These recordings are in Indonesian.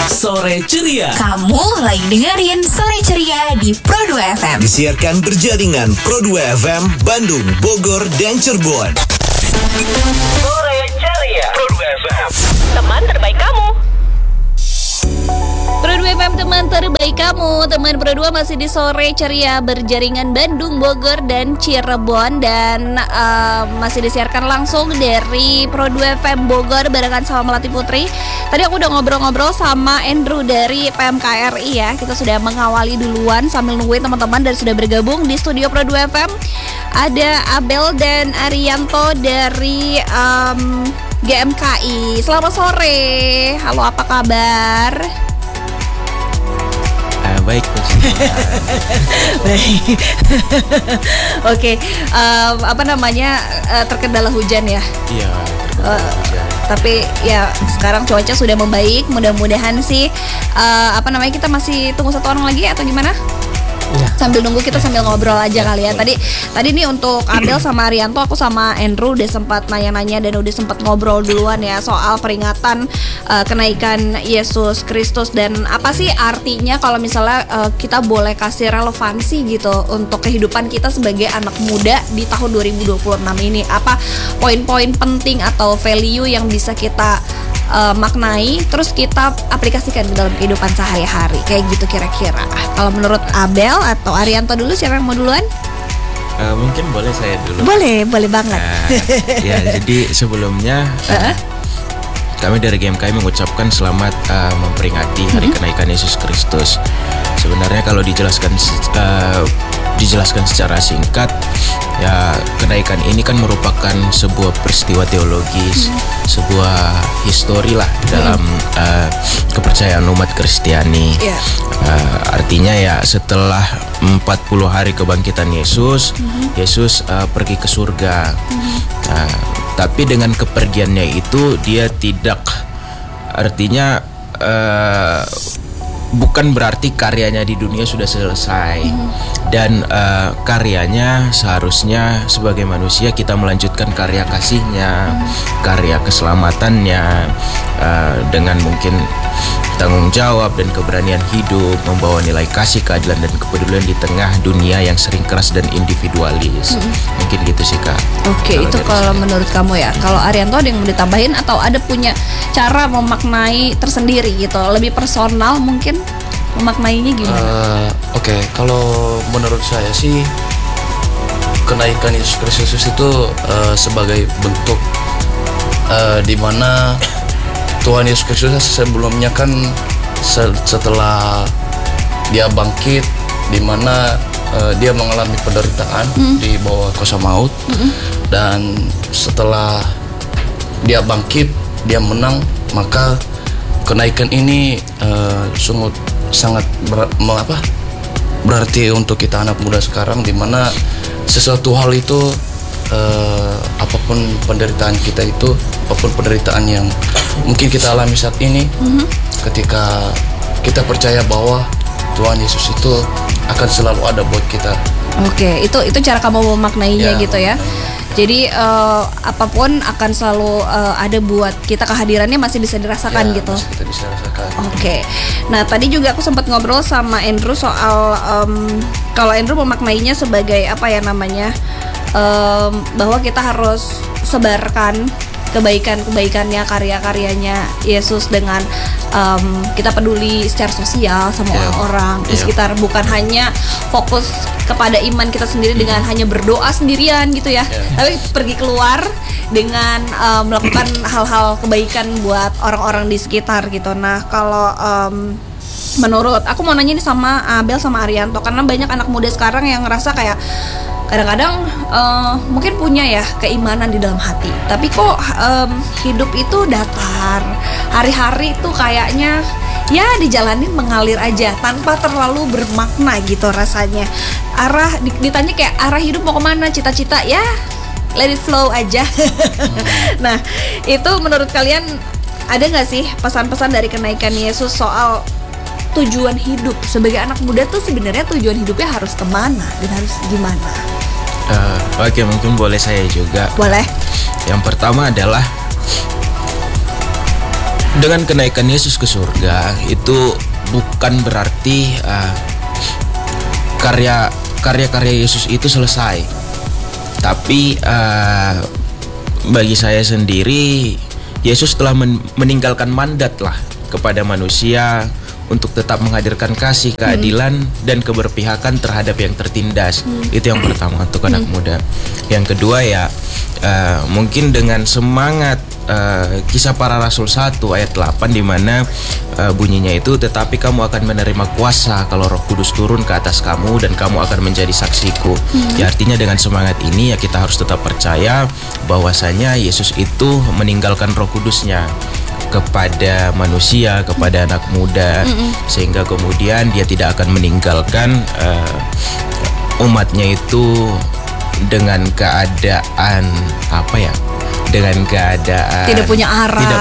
Sore Ceria. Kamu lagi dengerin Sore Ceria di Pro 2 FM. Disiarkan berjaringan Pro 2 FM Bandung, Bogor, dan Cirebon. Sore Ceria Pro 2 FM, teman terbaik kamu. Pro 2 FM, teman terbaik kamu. Teman Pro 2 masih di Sore Ceria berjaringan Bandung, Bogor, dan Cirebon. Dan masih disiarkan langsung dari Pro 2 FM Bogor barengan sama Melati Putri. Tadi aku udah ngobrol-ngobrol sama Andrew dari PMKRI ya. Kita sudah mengawali duluan sambil nungguin teman-teman dan sudah bergabung di studio Pro 2 FM. Ada Abel dan Arianto dari GMKI. Selamat sore. Halo, apa kabar? Baik, baik. Oke, terkendala hujan ya? Iya, hujan. Tapi ya sekarang cuaca sudah membaik. Mudah-mudahan sih kita masih tunggu satu orang lagi atau gimana? Ya. Sambil nunggu kita sambil ngobrol aja kali ya. Tadi nih untuk Abel sama Arianto, aku sama Andrew udah sempat nanya-nanya dan udah sempat ngobrol duluan ya soal peringatan kenaikan Yesus Kristus dan apa sih artinya kalau misalnya kita boleh kasih relevansi gitu untuk kehidupan kita sebagai anak muda di tahun 2026 ini. Apa poin-poin penting atau value yang bisa kita maknai terus kita aplikasikan ke dalam kehidupan sehari-hari kayak gitu kira-kira. Kalau menurut Abel atau Arianto dulu, siapa yang mau duluan? Mungkin boleh saya dulu. Boleh banget. Ya, jadi sebelumnya kami dari GMKI mengucapkan selamat memperingati Hari Kenaikan Yesus Kristus. Sebenarnya kalau dijelaskan secara singkat, ya kenaikan ini kan merupakan sebuah peristiwa teologis, sebuah histori lah dalam kepercayaan umat Kristiani. Artinya ya setelah 40 hari kebangkitan Yesus, Yesus pergi ke surga. Tapi dengan kepergiannya itu dia tidak, artinya bukan berarti karyanya di dunia sudah selesai. Dan karyanya seharusnya sebagai manusia kita melanjutkan karya kasihnya, karya keselamatannya, dengan mungkin tanggung jawab dan keberanian hidup, membawa nilai kasih, keadilan dan kepedulian di tengah dunia yang sering keras dan individualis. Mungkin gitu sih Kak. Oke, itu kalau menurut kamu ya. Kalau Arianto ada yang mau ditambahin atau ada punya cara memaknai tersendiri gitu, lebih personal mungkin memaknainya gimana? Oke, kalau menurut saya sih kenaikan Yesus Kristus itu sebagai bentuk di mana Tuhan Yesus Kristus sebelumnya kan setelah dia bangkit, di mana dia mengalami penderitaan di bawah kuasa maut, dan setelah dia bangkit, dia menang, maka kenaikan ini sungguh sangat berarti untuk kita anak muda sekarang, di mana sesuatu hal itu apapun penderitaan kita itu, apapun penderitaan yang mungkin kita alami saat ini, ketika kita percaya bahwa Tuhan Yesus itu akan selalu ada buat kita. Oke, itu cara kamu memaknainya gitu ya. Jadi apapun akan selalu ada buat kita, kehadirannya masih bisa dirasakan gitu. Masih kita bisa rasakan. Oke. Nah tadi juga aku sempat ngobrol sama Andrew soal kalau Andrew memaknainya sebagai bahwa kita harus sebarkan kebaikannya, karya-karyanya Yesus dengan kita peduli secara sosial sama orang-orang di sekitar, bukan hanya fokus kepada iman kita sendiri dengan hanya berdoa sendirian gitu ya, tapi pergi keluar dengan melakukan hal-hal kebaikan buat orang-orang di sekitar gitu. Nah kalau menurut aku mau nanya nih sama Abel sama Arianto, karena banyak anak muda sekarang yang ngerasa kayak kadang-kadang mungkin punya ya keimanan di dalam hati, tapi kok hidup itu datar, hari-hari tuh kayaknya ya dijalanin mengalir aja tanpa terlalu bermakna gitu rasanya. Ditanya kayak arah hidup mau kemana, cita-cita ya let it flow aja. Nah itu menurut kalian ada nggak sih pesan-pesan dari kenaikan Yesus soal tujuan hidup sebagai anak muda tuh sebenarnya tujuan hidupnya harus kemana dan harus gimana? Oke, mungkin boleh saya juga. Boleh. Yang pertama adalah Dengan kenaikan Yesus ke surga itu bukan berarti karya-karya Yesus itu selesai. Tapi bagi saya sendiri, Yesus telah meninggalkan mandat lah kepada manusia untuk tetap menghadirkan kasih, keadilan, dan keberpihakan terhadap yang tertindas. Itu yang pertama untuk anak muda. Yang kedua ya, mungkin dengan semangat Kisah Para Rasul 1 ayat 8 di mana bunyinya itu, tetapi kamu akan menerima kuasa kalau Roh Kudus turun ke atas kamu dan kamu akan menjadi saksiku. Ya, artinya dengan semangat ini ya kita harus tetap percaya bahwasanya Yesus itu meninggalkan Roh Kudusnya kepada manusia, kepada anak muda, sehingga kemudian dia tidak akan meninggalkan umatnya itu dengan keadaan dengan keadaan Tidak punya arah.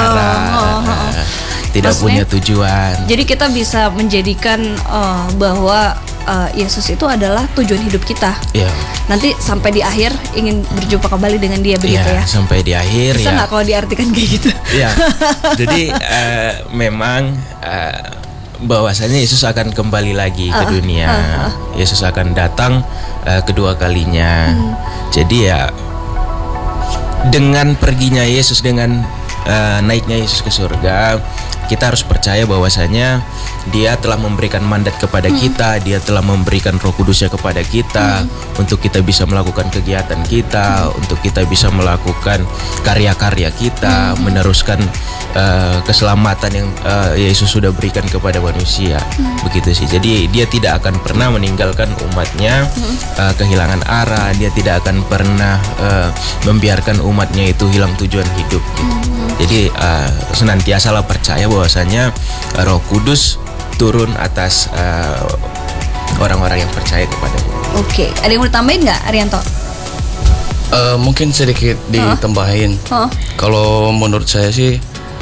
Tidak Maksudnya, punya tujuan. Jadi kita bisa menjadikan bahwa Yesus itu adalah tujuan hidup kita. Ya, Nanti sampai di akhir ingin berjumpa kembali dengan dia, begitu ya. sampai di akhir Bisa ya. nggak kalau diartikan kayak gitu? Ya, jadi memang bahwasanya Yesus akan kembali lagi ke dunia. Yesus akan datang kedua kalinya. Jadi ya, dengan perginya Yesus, dengan naiknya Yesus ke surga, kita harus percaya bahwasanya Dia telah memberikan mandat kepada kita, Dia telah memberikan Roh Kudusnya kepada kita untuk kita bisa melakukan kegiatan kita, untuk kita bisa melakukan karya-karya kita, meneruskan keselamatan yang Yesus sudah berikan kepada manusia. Begitu sih. Jadi Dia tidak akan pernah meninggalkan umatnya kehilangan arah. Dia tidak akan pernah membiarkan umatnya itu hilang tujuan hidup gitu. Jadi senantiasalah percaya bahwasanya Roh Kudus turun atas orang-orang yang percaya kepada-Nya. Oke, ada yang mau ditambahin nggak, Arianto? Mungkin sedikit ditambahin. Kalau menurut saya sih,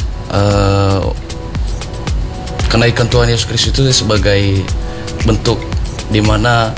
kenaikan Tuhan Yesus Kristus itu sebagai bentuk di mana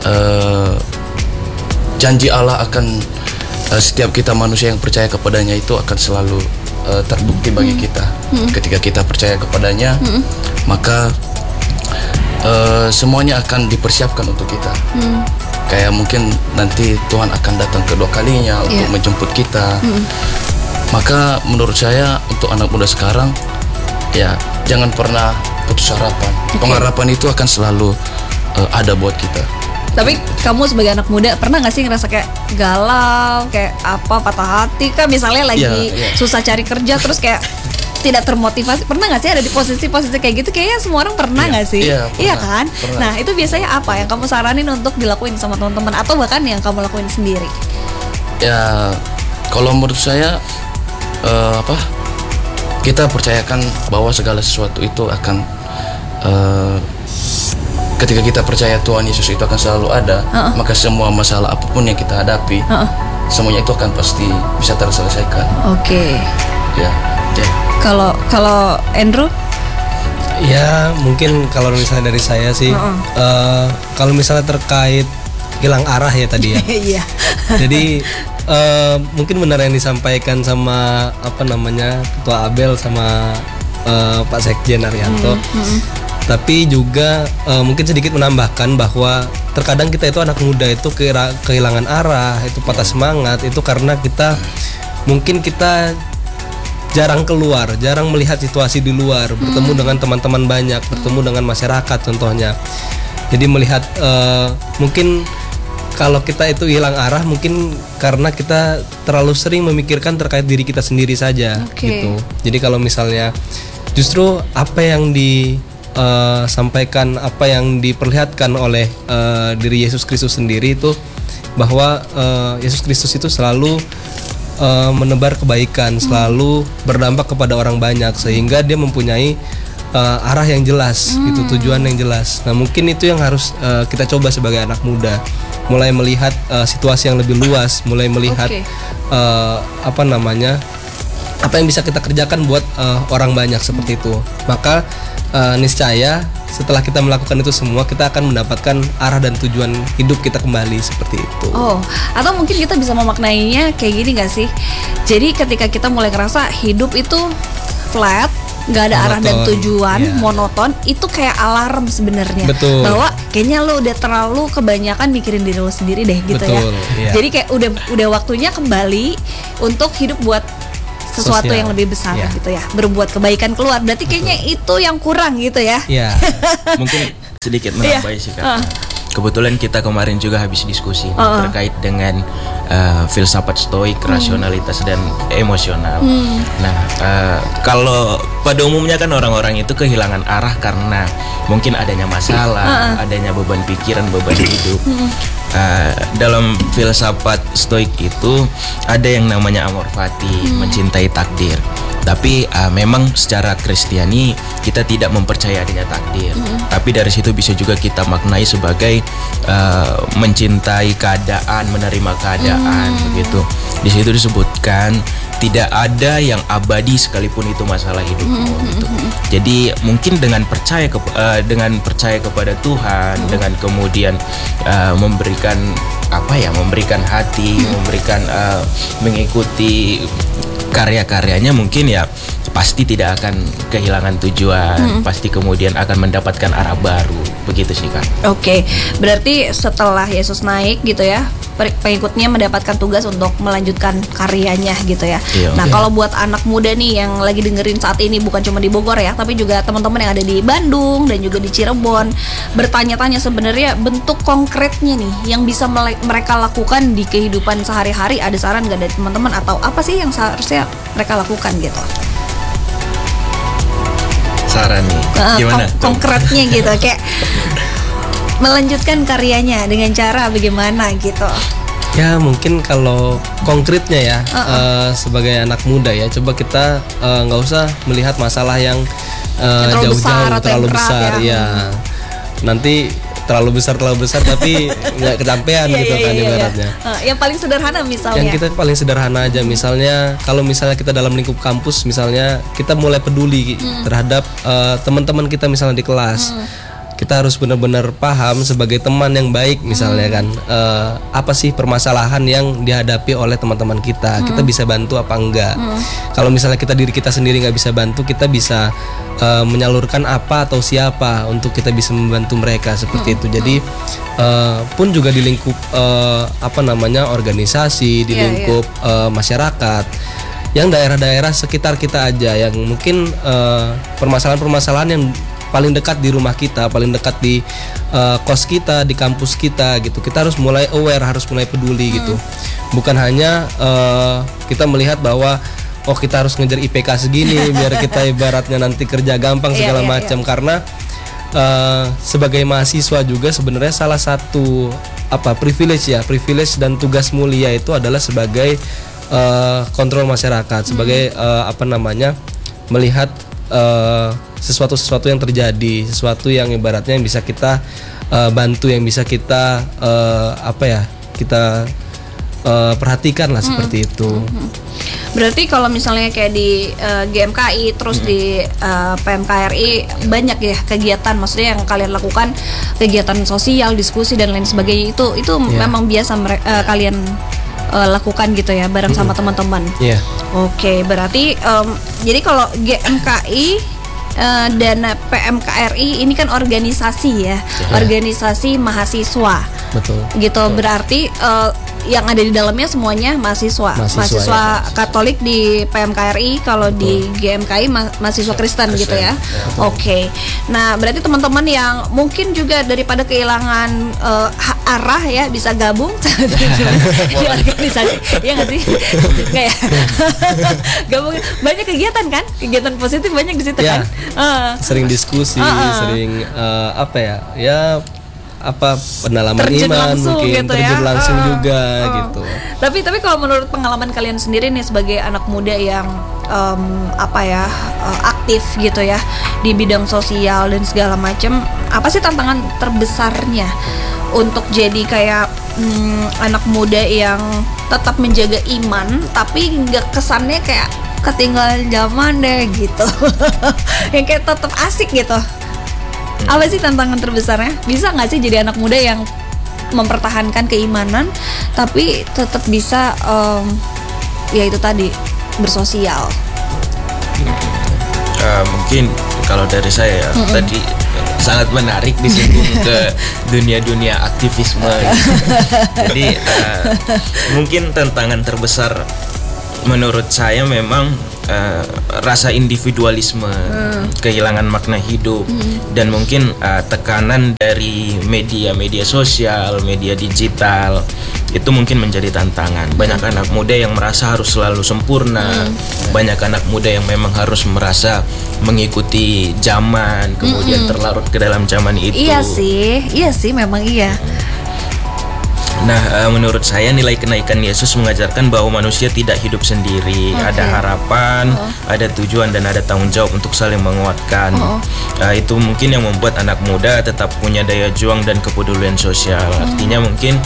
janji Allah akan setiap kita manusia yang percaya kepadanya itu akan selalu terbukti bagi kita. Ketika kita percaya kepadanya, maka semuanya akan dipersiapkan untuk kita. Kayak mungkin nanti Tuhan akan datang kedua kalinya untuk menjemput kita. Maka menurut saya untuk anak muda sekarang, ya jangan pernah putus harapan. Pengharapan itu akan selalu ada buat kita. Tapi kamu sebagai anak muda pernah nggak sih ngerasa kayak galau, kayak patah hati kan, misalnya lagi susah cari kerja terus kayak tidak termotivasi? Pernah nggak sih ada di posisi-posisi kayak gitu? Kayaknya semua orang pernah nggak sih? Iya kan? Pernah. Nah, itu biasanya apa yang kamu saranin untuk dilakuin sama teman-teman atau bahkan yang kamu lakuin sendiri? Ya, kalau menurut saya kita percayakan bahwa segala sesuatu itu akan ketika kita percaya Tuhan Yesus itu akan selalu ada, maka semua masalah apapun yang kita hadapi, semuanya itu akan pasti bisa terselesaikan. Oke. Ya. Kalau Andrew? Ya, mungkin kalau misalnya dari saya sih, kalau misalnya terkait hilang arah ya tadi ya. Iya. Jadi mungkin benar yang disampaikan sama Ketua Abel sama Pak Sekjen Arianto. Tapi juga mungkin sedikit menambahkan bahwa terkadang kita itu anak muda itu kehilangan arah, itu patah semangat, itu karena kita jarang keluar, jarang melihat situasi di luar, bertemu dengan teman-teman banyak, bertemu dengan masyarakat contohnya. Jadi melihat mungkin kalau kita itu hilang arah mungkin karena kita terlalu sering memikirkan terkait diri kita sendiri saja gitu. Jadi kalau misalnya justru apa yang sampaikan, apa yang diperlihatkan oleh diri Yesus Kristus sendiri itu bahwa Yesus Kristus itu selalu menebar kebaikan, selalu berdampak kepada orang banyak sehingga dia mempunyai arah yang jelas, gitu, tujuan yang jelas. Nah, mungkin itu yang harus kita coba sebagai anak muda, mulai melihat situasi yang lebih luas, mulai melihat apa yang bisa kita kerjakan buat orang banyak seperti itu. Maka niscaya setelah kita melakukan itu semua, kita akan mendapatkan arah dan tujuan hidup kita kembali seperti itu. Oh, atau mungkin kita bisa memaknainya kayak gini gak sih? Jadi ketika kita mulai ngerasa hidup itu flat, nggak ada arah dan Monoton, tujuan, iya. monoton, itu kayak alarm sebenarnya. Betul. Bahwa kayaknya lo udah terlalu kebanyakan mikirin diri lo sendiri deh gitu. Betul, ya. iya. Jadi kayak udah waktunya kembali untuk hidup buat sesuatu Sosial. yang lebih besar Iya. gitu ya. Berbuat kebaikan keluar. Berarti kayaknya itu yang kurang gitu ya. Ya, Mungkin sedikit Iya. menambah sih Kak. Kebetulan kita kemarin juga habis diskusi terkait dengan filsafat stoik, rasionalitas dan emosional. Nah, kalau pada umumnya kan orang-orang itu kehilangan arah karena mungkin adanya masalah, adanya beban pikiran, beban hidup. Dalam filsafat stoik itu ada yang namanya amor fati, mencintai takdir. Tapi memang secara Kristiani kita tidak mempercayai adanya takdir. Tapi dari situ bisa juga kita maknai sebagai mencintai keadaan, menerima keadaan begitu. Di situ disebutkan tidak ada yang abadi sekalipun itu masalah hidupmu gitu. Jadi mungkin dengan percaya kepada Tuhan, dengan kemudian memberikan memberikan hati, memberikan mengikuti karya-karyanya, mungkin ya pasti tidak akan kehilangan tujuan, pasti kemudian akan mendapatkan arah baru, begitu sih Kak. Oke, berarti setelah Yesus naik gitu ya, pengikutnya mendapatkan tugas untuk melanjutkan karyanya gitu ya. Iya. Nah, kalau buat anak muda nih yang lagi dengerin saat ini, bukan cuma di Bogor ya, tapi juga teman-teman yang ada di Bandung dan juga di Cirebon, bertanya-tanya sebenarnya bentuk konkretnya nih yang bisa mereka lakukan di kehidupan sehari-hari. Ada saran nggak dari teman-teman atau apa sih yang seharusnya mereka lakukan gitu? Saran nih, gimana? Konkretnya gitu, kayak melanjutkan karyanya dengan cara bagaimana gitu. ya mungkin kalau konkretnya ya sebagai anak muda ya, coba kita nggak usah melihat masalah yang terlalu besar jauh-jauh, atau terlalu yang berat besar ya. Nanti terlalu besar tapi nggak kecapean gitu kan ibaratnya. Yang paling sederhana misalnya. Yang kita paling sederhana aja, misalnya kalau misalnya kita dalam lingkup kampus, misalnya kita mulai peduli terhadap teman-teman kita misalnya di kelas. Kita harus benar-benar paham sebagai teman yang baik misalnya kan, apa sih permasalahan yang dihadapi oleh teman-teman kita. Kita bisa bantu apa enggak. Kalau misalnya diri kita sendiri nggak bisa bantu, kita bisa menyalurkan apa atau siapa untuk kita bisa membantu mereka seperti itu. Jadi pun juga di lingkup organisasi, di lingkup masyarakat, yang daerah-daerah sekitar kita aja, yang mungkin permasalahan-permasalahan yang paling dekat di rumah kita, paling dekat di kos kita, di kampus kita gitu. Kita harus mulai aware, harus mulai peduli gitu. Bukan hanya kita melihat bahwa kita harus ngejar IPK segini biar kita ibaratnya nanti kerja gampang segala macam. Karena sebagai mahasiswa juga sebenarnya salah satu privilege dan tugas mulia itu adalah sebagai kontrol masyarakat, sebagai melihat sesuatu yang terjadi, sesuatu yang ibaratnya yang bisa kita bantu, yang bisa kita perhatikan lah seperti itu. Berarti kalau misalnya kayak di GMKI terus di PMKRI banyak ya kegiatan, maksudnya yang kalian lakukan kegiatan sosial, diskusi dan lain sebagainya, itu memang biasa kalian lakukan gitu ya bareng sama teman-teman. Iya. Oke, berarti jadi kalau GMKI dan PMKRI ini kan organisasi ya, organisasi mahasiswa. Betul. Gitu, berarti yang ada di dalamnya semuanya mahasiswa Katolik di PMKRI, kalau di GMKI mahasiswa Kristen gitu ya. Oke. Nah, berarti teman-teman yang mungkin juga daripada kehilangan arah ya, bisa gabung di organisasi. Iya nggak sih? Nggak ya? Gabung, banyak kegiatan kan? Kegiatan positif banyak di situ kan? Sering diskusi, sering pendalaman terjun iman langsung mungkin gitu terjun ya. langsung juga gitu. Tapi kalau menurut pengalaman kalian sendiri nih sebagai anak muda yang aktif gitu ya di bidang sosial dan segala macam, apa sih tantangan terbesarnya untuk jadi kayak anak muda yang tetap menjaga iman tapi nggak kesannya kayak ketinggalan zaman deh gitu? Yang kayak tetap asik gitu. Apa sih tantangan terbesarnya? Bisa nggak sih jadi anak muda yang mempertahankan keimanan tapi tetap bisa ya itu tadi, bersosial? Mungkin kalau dari saya tadi sangat menarik disinggung ke dunia aktivisme. Jadi mungkin tantangan terbesar menurut saya memang rasa individualisme, kehilangan makna hidup, dan mungkin tekanan dari media sosial, media digital itu mungkin menjadi tantangan. Banyak anak muda yang merasa harus selalu sempurna, banyak anak muda yang memang harus merasa mengikuti zaman, kemudian terlarut ke dalam zaman itu. Iya sih, memang iya. Nah, menurut saya nilai kenaikan Yesus mengajarkan bahwa manusia tidak hidup sendiri, ada harapan, ada tujuan, dan ada tanggung jawab untuk saling menguatkan. Itu mungkin yang membuat anak muda tetap punya daya juang dan kepedulian sosial. Artinya mungkin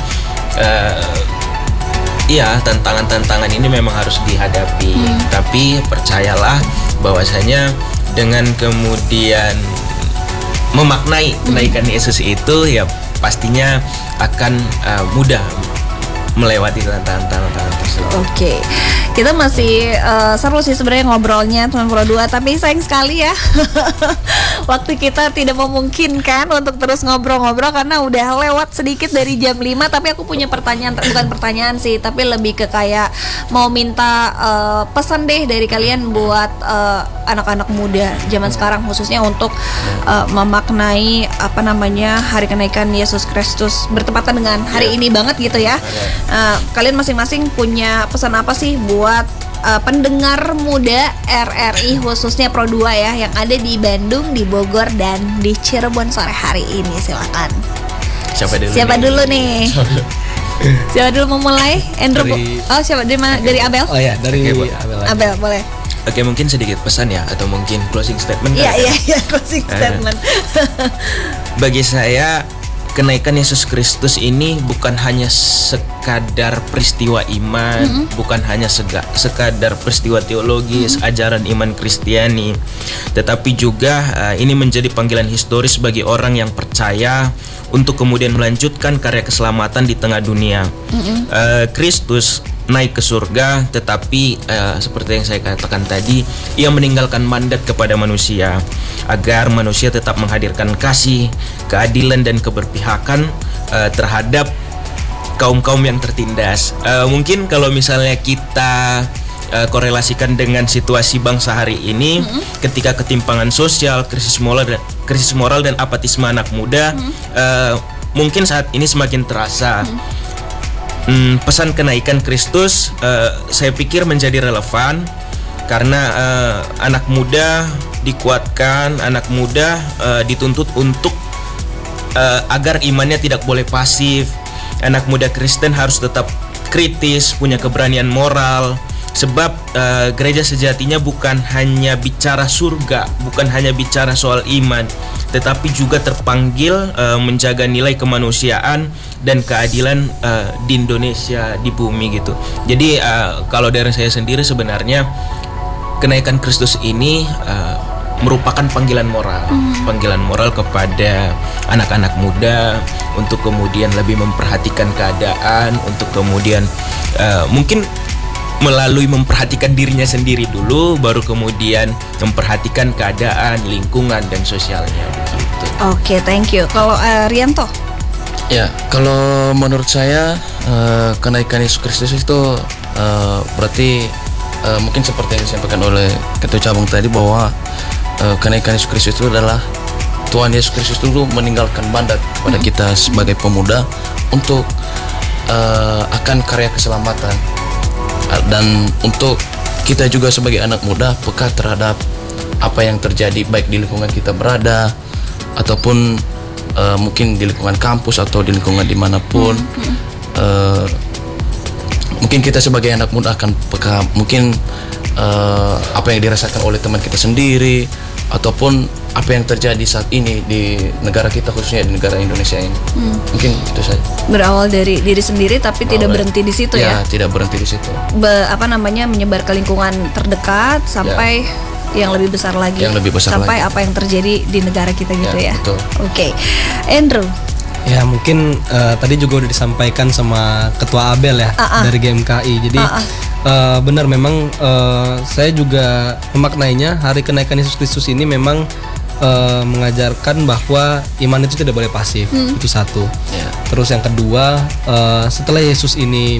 tantangan-tantangan ini memang harus dihadapi. Tapi percayalah bahwasanya dengan kemudian memaknai kenaikan Yesus itu, ya pastinya akan mudah melewati tantangan tersebut. Oke. Kita masih seru sih sebenarnya ngobrolnya teman Pro 2, tapi sayang sekali ya waktu kita tidak memungkinkan untuk terus ngobrol-ngobrol karena udah lewat sedikit dari jam 5. Tapi aku punya pertanyaan, bukan pertanyaan sih, tapi lebih ke kayak mau minta pesan deh dari kalian buat anak-anak muda zaman sekarang, khususnya untuk memaknai hari kenaikan Yesus Kristus bertepatan dengan hari ini banget gitu ya. Kalian masing-masing punya pesan apa sih buat pendengar muda RRI, khususnya Pro 2 ya, yang ada di Bandung, di Bogor, dan di Cirebon sore hari ini? Silakan. Siapa dulu nih? Siapa dulu mau mulai? Andrew. Siapa dari mana? Dari Abel? Oh ya, dari Abel boleh. Oke, mungkin sedikit pesan ya, atau mungkin closing statement. Iya, closing statement. Bagi saya, kenaikan Yesus Kristus ini bukan hanya sekadar peristiwa iman, bukan hanya sekadar peristiwa teologis, ajaran iman Kristiani, tetapi juga ini menjadi panggilan historis bagi orang yang percaya untuk kemudian melanjutkan karya keselamatan di tengah dunia. Kristus naik ke surga, tetapi seperti yang saya katakan tadi, ia meninggalkan mandat kepada manusia agar manusia tetap menghadirkan kasih, keadilan, dan keberpihakan terhadap kaum-kaum yang tertindas. Mungkin kalau misalnya kita korelasikan dengan situasi bangsa hari ini, ketika ketimpangan sosial, krisis moral dan apatisme anak muda, mungkin saat ini semakin terasa. Pesan kenaikan Kristus saya pikir menjadi relevan karena anak muda dikuatkan, anak muda dituntut untuk agar imannya tidak boleh pasif. Anak muda Kristen harus tetap kritis, punya keberanian moral. Sebab gereja sejatinya bukan hanya bicara surga, bukan hanya bicara soal iman, tetapi juga terpanggil menjaga nilai kemanusiaan dan keadilan di Indonesia, di bumi gitu. Jadi kalau dari saya sendiri sebenarnya kenaikan Kristus ini merupakan panggilan moral kepada anak-anak muda untuk kemudian lebih memperhatikan keadaan, untuk kemudian mungkin melalui memperhatikan dirinya sendiri dulu, baru kemudian memperhatikan keadaan, lingkungan, dan sosialnya begitu. Oke, thank you. Kalau Rianto? Ya, kalau menurut saya kenaikan Yesus Kristus itu berarti mungkin seperti yang disampaikan oleh Ketua Cabang tadi, bahwa kenaikan Yesus Kristus itu adalah Tuhan Yesus Kristus dulu meninggalkan mandat kepada kita sebagai pemuda untuk akan karya keselamatan. Dan untuk kita juga sebagai anak muda peka terhadap apa yang terjadi baik di lingkungan kita berada ataupun mungkin di lingkungan kampus atau di lingkungan dimanapun. Mungkin kita sebagai anak muda akan peka mungkin apa yang dirasakan oleh teman kita sendiri ataupun apa yang terjadi saat ini di negara kita, khususnya di negara Indonesia ini. Mungkin itu saja. Berawal dari diri sendiri tapi tidak berhenti di situ ya. Tidak berhenti di situ. Menyebar ke lingkungan terdekat sampai yang lebih besar lagi. Sampai apa yang terjadi di negara kita gitu ya. Betul. Oke. Andrew. Ya mungkin tadi juga udah disampaikan sama Ketua Abel ya dari GMKI. Jadi benar memang saya juga memaknainya hari kenaikan Yesus Kristus ini memang mengajarkan bahwa iman itu tidak boleh pasif. Itu satu. Terus yang kedua, setelah Yesus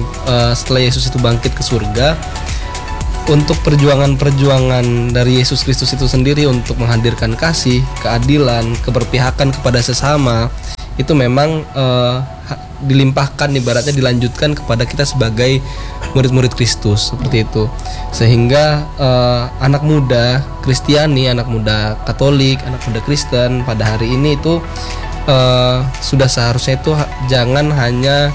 itu bangkit ke surga, untuk perjuangan dari Yesus Kristus itu sendiri untuk menghadirkan kasih, keadilan, keberpihakan kepada sesama, itu memang dilimpahkan, ibaratnya dilanjutkan kepada kita sebagai murid-murid Kristus, seperti itu. Sehingga anak muda Kristiani, anak muda Katolik, anak muda Kristen pada hari ini itu sudah seharusnya itu jangan hanya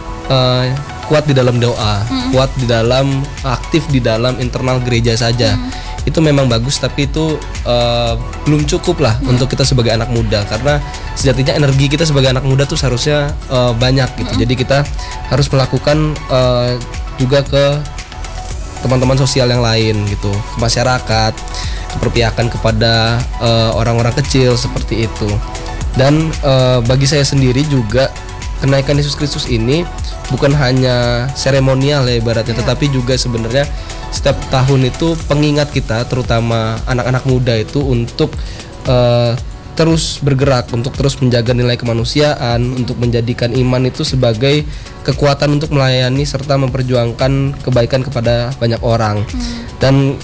kuat di dalam doa, kuat di dalam, aktif di dalam internal gereja saja. Itu memang bagus, tapi itu belum cukup lah untuk kita sebagai anak muda, karena sejatinya energi kita sebagai anak muda tuh seharusnya banyak gitu. Jadi kita harus melakukan juga ke teman-teman sosial yang lain gitu, ke masyarakat, keberpihakan kepada orang-orang kecil seperti itu. Dan bagi saya sendiri juga kenaikan Yesus Kristus ini bukan hanya seremonial ya ibaratnya, tetapi juga sebenarnya setiap tahun itu pengingat kita, terutama anak-anak muda itu untuk terus bergerak, untuk terus menjaga nilai kemanusiaan, untuk menjadikan iman itu sebagai kekuatan untuk melayani serta memperjuangkan kebaikan kepada banyak orang. Dan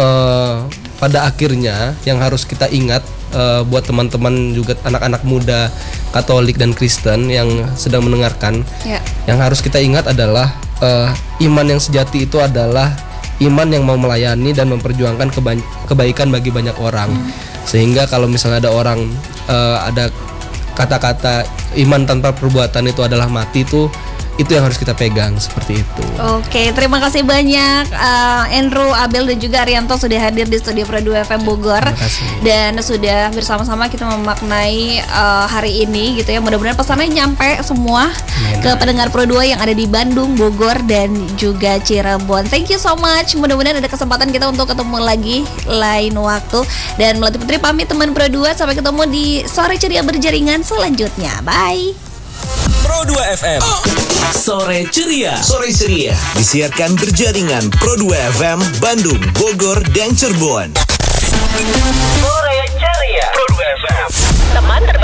pada akhirnya yang harus kita ingat buat teman-teman juga anak-anak muda Katolik dan Kristen yang sedang mendengarkan, yang harus kita ingat adalah iman yang sejati itu adalah iman yang mau melayani dan memperjuangkan kebaikan bagi banyak orang. Sehingga kalau misalnya ada orang ada kata-kata iman tanpa perbuatan itu adalah mati, itu yang harus kita pegang, seperti itu. Oke, terima kasih banyak Andrew, Abel dan juga Arianto sudah hadir di studio Pro 2 FM Bogor. Dan sudah bersama-sama kita memaknai hari ini gitu ya. Mudah-mudahan pesannya nyampe semua ke pendengar Pro 2 yang ada di Bandung, Bogor dan juga Cirebon. Thank you so much. Mudah-mudahan ada kesempatan kita untuk ketemu lagi lain waktu. Dan Melati Putri pamit teman Pro 2, sampai ketemu di Sore Ceria Berjaringan selanjutnya. Bye. Pro 2 FM Sore Ceria. Sore Ceria disiarkan berjaringan Pro 2 FM Bandung, Bogor, dan Cirebon. Sore Ceria Pro 2 FM. Teman